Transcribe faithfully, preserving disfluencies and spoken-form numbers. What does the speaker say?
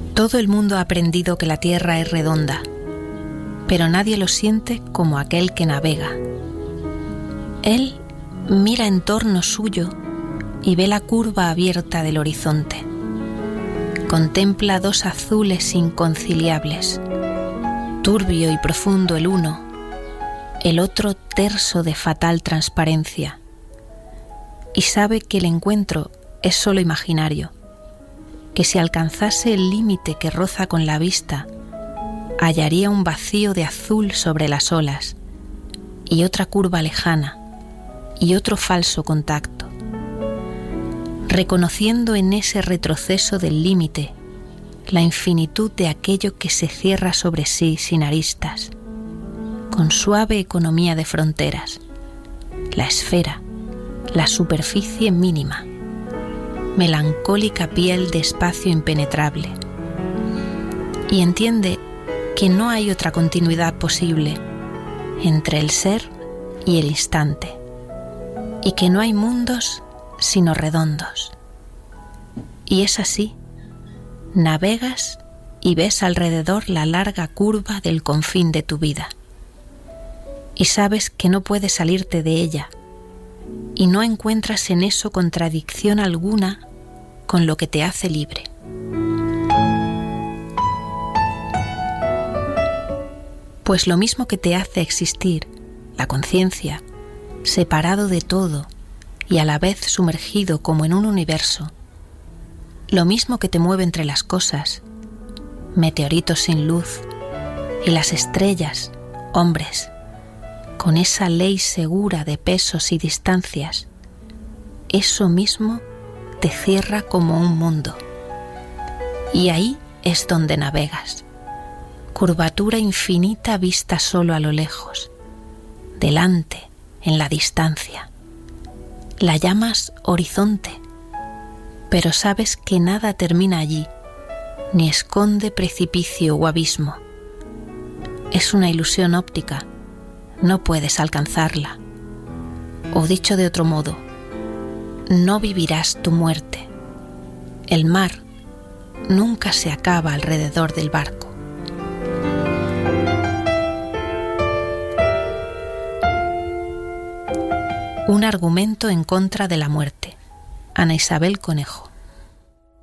Todo el mundo ha aprendido que la Tierra es redonda, pero nadie lo siente como aquel que navega. Él mira en torno suyo y ve la curva abierta del horizonte. Contempla dos azules inconciliables, turbio y profundo el uno, el otro terso de fatal transparencia, y sabe que el encuentro es solo imaginario, que si alcanzase el límite que roza con la vista, hallaría un vacío de azul sobre las olas, y otra curva lejana, y otro falso contacto. Reconociendo en ese retroceso del límite la infinitud de aquello que se cierra sobre sí sin aristas, con suave economía de fronteras, la esfera, la superficie mínima, melancólica piel de espacio impenetrable, y entiende que no hay otra continuidad posible entre el ser y el instante, y que no hay mundos sino redondos. Y es así, navegas y ves alrededor la larga curva del confín de tu vida, y sabes que no puedes salirte de ella, y no encuentras en eso contradicción alguna con lo que te hace libre. Pues lo mismo que te hace existir, la conciencia, separado de todo y a la vez sumergido como en un universo, lo mismo que te mueve entre las cosas, meteoritos sin luz, y las estrellas, hombres, con esa ley segura de pesos y distancias, eso mismo te cierra como un mundo. Y ahí es donde navegas, curvatura infinita vista solo a lo lejos, delante, en la distancia. La llamas horizonte, pero sabes que nada termina allí, ni esconde precipicio o abismo. Es una ilusión óptica, no puedes alcanzarla. O dicho de otro modo, no vivirás tu muerte. El mar nunca se acaba alrededor del barco. Un argumento en contra de la muerte. Ana Isabel Conejo.